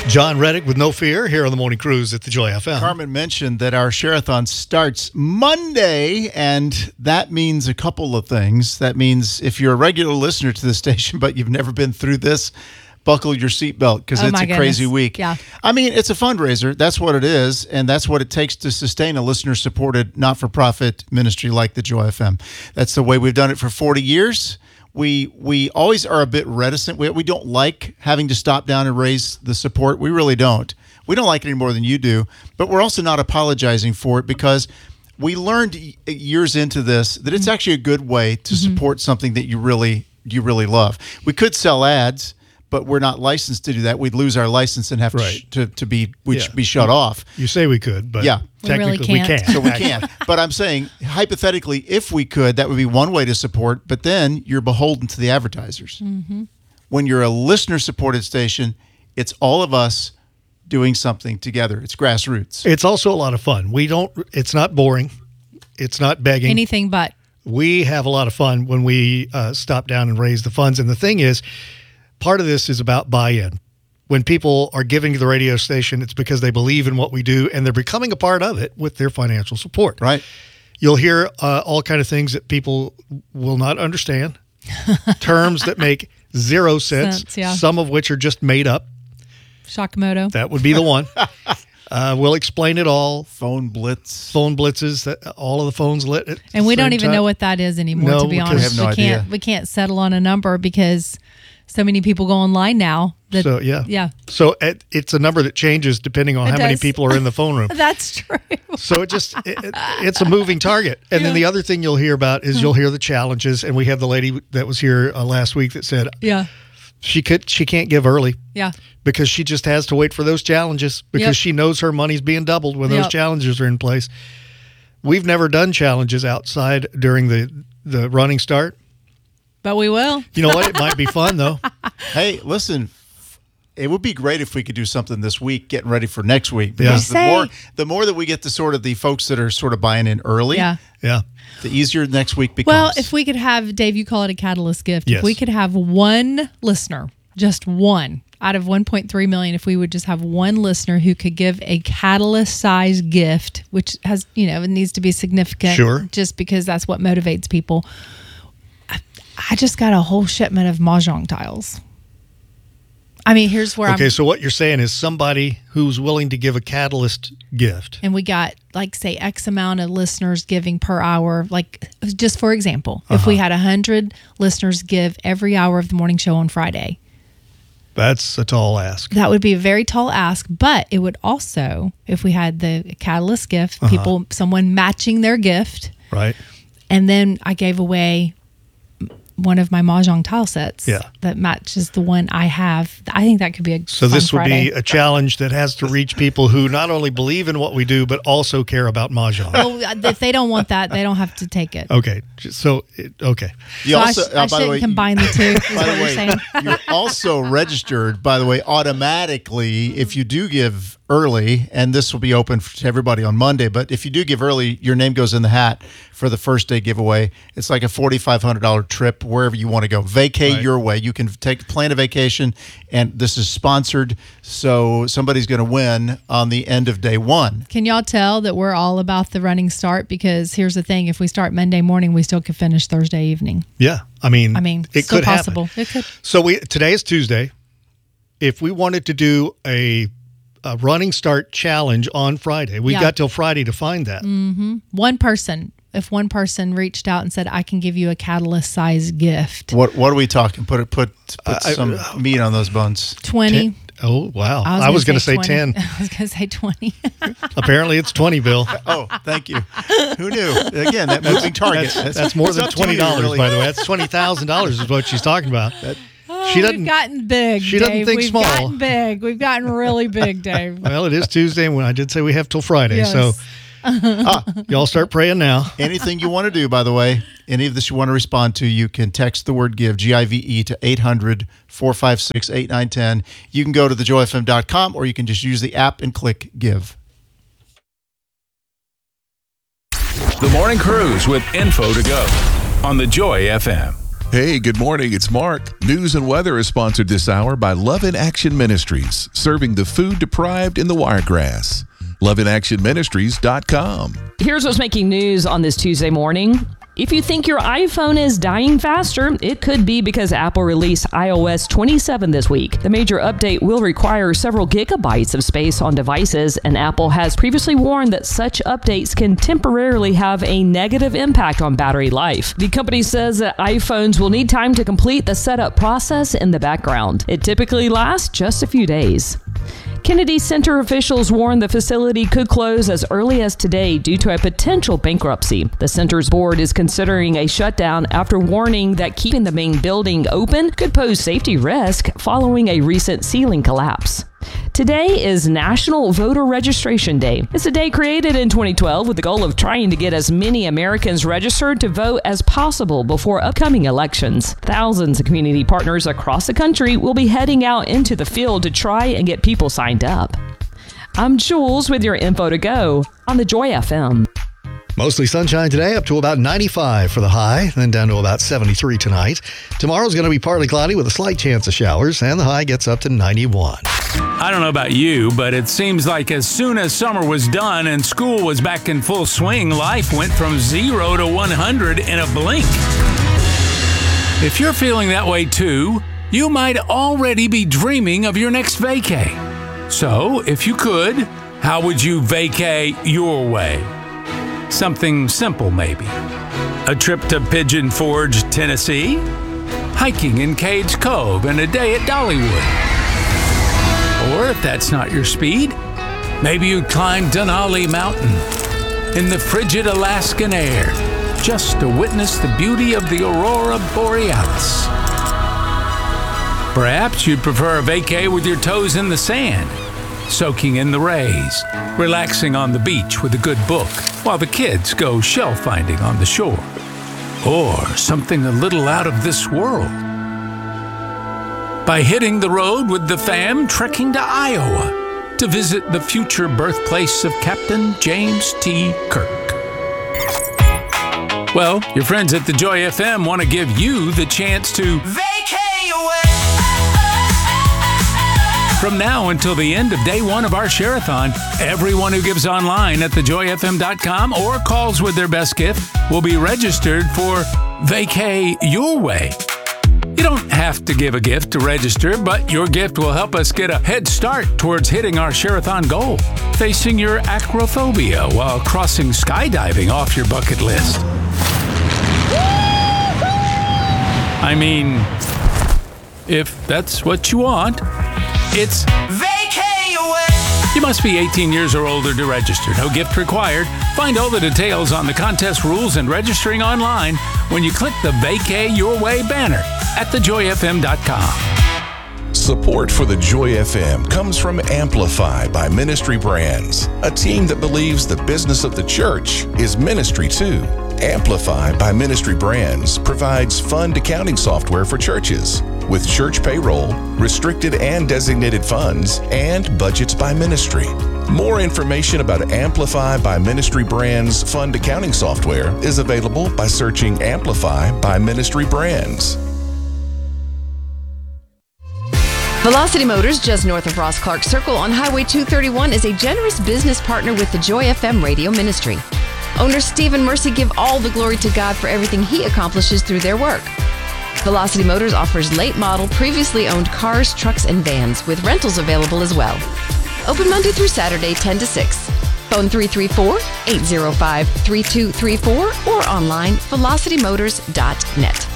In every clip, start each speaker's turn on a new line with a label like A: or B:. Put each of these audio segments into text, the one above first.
A: John Reddick with No Fear here on the Morning Cruise at the Joy FM.
B: Carmen mentioned that our Share-a-thon starts Monday, and that means a couple of things. That means if you're a regular listener to the station, but you've never been through this, buckle your seatbelt because it's a crazy week.
C: Yeah.
B: I mean, it's a fundraiser. That's what it is, and that's what it takes to sustain a listener-supported, not-for-profit ministry like the Joy FM. That's the way we've done it for 40 years. We always are a bit reticent. We don't like having to stop down and raise the support. We really don't. We don't like it any more than you do, but we're also not apologizing for it because we learned years into this that it's actually a good way to support something that you really love. We could sell ads, but we're not licensed to do that. We'd lose our license and have to be shut off.
A: You say we could, but technically we can't.
B: So we can't. But I'm saying, hypothetically, if we could, that would be one way to support, but then you're beholden to the advertisers. Mm-hmm. When you're a listener-supported station, it's all of us doing something together. It's grassroots.
A: It's also a lot of fun. It's not boring. It's not begging.
C: Anything but.
A: We have a lot of fun when we stop down and raise the funds. And the thing is, part of this is about buy-in. When people are giving to the radio station, it's because they believe in what we do, and they're becoming a part of it with their financial support.
B: Right.
A: You'll hear all kind of things that people will not understand, terms that make zero sense, some of which are just made up.
C: Shakamoto.
A: That would be the one. We'll explain it all.
B: Phone blitzes,
A: all of the phones lit.
C: And we don't even know what that is anymore, to be honest.
B: We have no idea.
C: We can't settle on a number because so many people go online now.
A: So it's a number that changes depending on how many people are in the phone room.
C: That's true.
A: So it's a moving target. And then the other thing you'll hear about is you'll hear the challenges. And we have the lady that was here last week that said, she can't give early.
C: Yeah.
A: Because she just has to wait for those challenges because she knows her money's being doubled when those challenges are in place. We've never done challenges outside during the running start.
C: But we will.
A: You know what? It might be fun, though.
B: Hey, listen, it would be great if we could do something this week, getting ready for next week. Because the more that we get to sort of the folks that are sort of buying in early, the easier next week becomes.
C: Well, if we could have, Dave, you call it a catalyst gift.
A: Yes.
C: If we could have one listener, just one, out of 1.3 million, if we would just have one listener who could give a catalyst-sized gift, which has, it needs to be significant just because that's what motivates people. I just got a whole shipment of Mahjong tiles. I mean, here's where
A: so what you're saying is somebody who's willing to give a catalyst gift.
C: And we got, say, X amount of listeners giving per hour. Like, just for example, if we had 100 listeners give every hour of the morning show on Friday.
A: That's a tall ask.
C: That would be a very tall ask. But it would also, if we had the catalyst gift, someone matching their gift.
A: Right.
C: And then I gave away one of my Mahjong tile sets that matches the one I have. I think that could be a
A: So this would
C: Friday.
A: be a challenge that has to reach people who not only believe in what we do, but also care about Mahjong.
C: Well, if they don't want that, they don't have to take it.
A: Okay. So, okay.
C: I shouldn't combine the two, is what you're saying.
B: You're also registered, by the way, automatically if you do give early, and this will be open to everybody on Monday, but if you do give early, your name goes in the hat for the first day giveaway. It's like a $4,500 trip wherever you want to go. Vacay your way. You can plan a vacation, and this is sponsored, so somebody's going to win on the end of day one.
C: Can y'all tell that we're all about the running start? Because here's the thing, if we start Monday morning, we still could finish Thursday evening.
A: Yeah. I mean it
C: still
A: could
C: possible.
A: happen.
C: It could.
A: So today is Tuesday. If we wanted to do a running start challenge on Friday, we've got till Friday to find that.
C: Mm-hmm. If one person reached out and said, I can give you a catalyst-sized gift.
B: What are we talking? Put some meat on those buns.
C: 20.
A: Oh, wow. I was going to say 10.
C: I was going to say 20.
A: Apparently it's 20, Bill.
B: Oh, thank you. Who knew? Again, that moving target.
A: That's more than $20, really. By the way. That's $20,000 is what she's talking about.
C: We've gotten big,
A: She
C: Dave.
A: doesn't think
C: We've
A: small.
C: gotten big. We've gotten really big, Dave.
A: Well, it is Tuesday, and I did say we have till Friday.
C: Yes.
A: So y'all start praying now.
B: Anything you want to do, by the way, any of this you want to respond to, you can text the word GIVE, G-I-V-E, to 800-456-8910. You can go to thejoyfm.com, or you can just use the app and click GIVE.
D: The Morning Cruise with info to go on the Joy FM. Hey, good morning. It's Mark. News and weather is sponsored this hour by Love in Action Ministries, serving the food deprived in the Wiregrass. loveinaction.ministries.com.
E: Here's what's making news on this Tuesday morning. If you think your iPhone is dying faster, it could be because Apple released iOS 27 this week. The major update will require several gigabytes of space on devices, and Apple has previously warned that such updates can temporarily have a negative impact on battery life. The company says that iPhones will need time to complete the setup process in the background. It typically lasts just a few days. Kennedy Center officials warn the facility could close as early as today due to a potential bankruptcy. The center's board is considering a shutdown after warning that keeping the main building open could pose safety risk following a recent ceiling collapse. Today is National Voter Registration Day. It's a day created in 2012 with the goal of trying to get as many Americans registered to vote as possible before upcoming elections. Thousands of community partners across the country will be heading out into the field to try and get people signed up. I'm Jules with your info to go on the Joy FM.
A: Mostly sunshine today, up to about 95 for the high, then down to about 73 tonight. Tomorrow's going to be partly cloudy with a slight chance of showers, and the high gets up to 91.
F: I don't know about you, but it seems like as soon as summer was done and school was back in full swing, life went from 0 to 100 in a blink. If you're feeling that way too, you might already be dreaming of your next vacay. So, if you could, how would you vacay your way? Something simple, maybe. A trip to Pigeon Forge, Tennessee? Hiking in Cades Cove and a day at Dollywood? Or if that's not your speed, maybe you'd climb Denali Mountain in the frigid Alaskan air just to witness the beauty of the Aurora Borealis. Perhaps you'd prefer a vacay with your toes in the sand, soaking in the rays, relaxing on the beach with a good book while the kids go shell finding on the shore. Or something a little out of this world, by hitting the road with the fam trekking to Iowa to visit the future birthplace of Captain James T. Kirk. Well, your friends at the Joy FM want to give you the chance to vacay away. From now until the end of day one of our Share-a-thon, everyone who gives online at thejoyfm.com or calls with their best gift will be registered for Vacay Your Way. You don't have to give a gift to register, but your gift will help us get a head start towards hitting our Share-a-thon goal, facing your acrophobia while crossing skydiving off your bucket list. I mean, if that's what you want. It's Vacay Away. You must be 18 years or older to register. No gift required. Find all the details on the contest rules and registering online when you click the Vacay Your Way banner at thejoyfm.com.
D: Support for the Joy FM comes from Amplify by Ministry Brands, a team that believes the business of the church is ministry too. Amplify by Ministry Brands provides fund accounting software for churches with church payroll, restricted and designated funds, and budgets by ministry. More information about Amplify by Ministry Brands fund accounting software is available by searching Amplify by Ministry Brands.
G: Velocity Motors, just north of Ross Clark Circle on Highway 231, is a generous business partner with the Joy FM radio ministry. Owner Steve and Mercy give all the glory to God for everything He accomplishes through their work. Velocity Motors offers late model, previously owned cars, trucks, and vans, with rentals available as well. Open Monday through Saturday, 10 to 6. Phone 334-805-3234 or online, velocitymotors.net.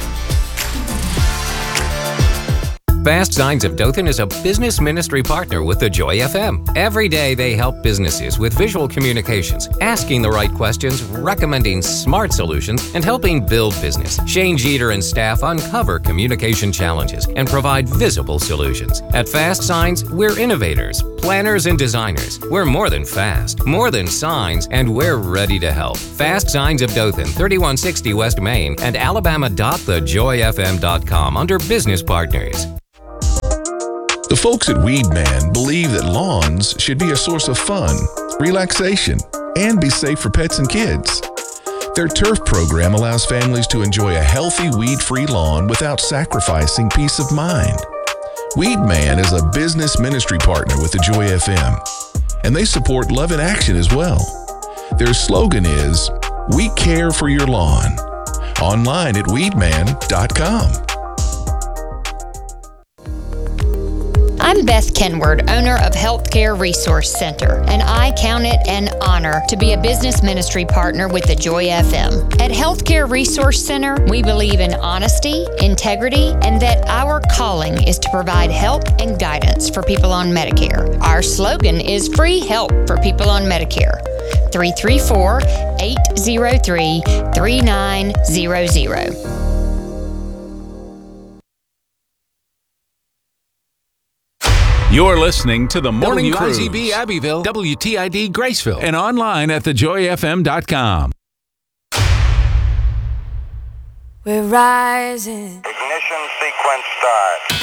H: Fast Signs of Dothan is a business ministry partner with the Joy FM. Every day they help businesses with visual communications, asking the right questions, recommending smart solutions, and helping build business. Shane Jeter and staff uncover communication challenges and provide visible solutions. At Fast Signs, we're innovators, planners, and designers. We're more than fast, more than signs, and we're ready to help. Fast Signs of Dothan, 3160 West Main, and alabama.thejoyfm.com under Business Partners.
D: The folks at Weedman believe that lawns should be a source of fun, relaxation, and be safe for pets and kids. Their turf program allows families to enjoy a healthy weed-free lawn without sacrificing peace of mind. Weed Man is a business ministry partner with the Joy FM, and they support Love in Action as well. Their slogan is, "We care for your lawn." Online at weedman.com.
I: I'm Beth Kenward, owner of Healthcare Resource Center, and I count it an honor to be a business ministry partner with the Joy FM. At Healthcare Resource Center, we believe in honesty, integrity, and that our calling is to provide help and guidance for people on Medicare. Our slogan is free help for people on Medicare. 334-803-3900.
F: You're listening to the Morning Cruise.
H: WIZB Abbeville, WTID Graceville,
F: And online at thejoyfm.com.
J: We're rising.
K: Ignition sequence start.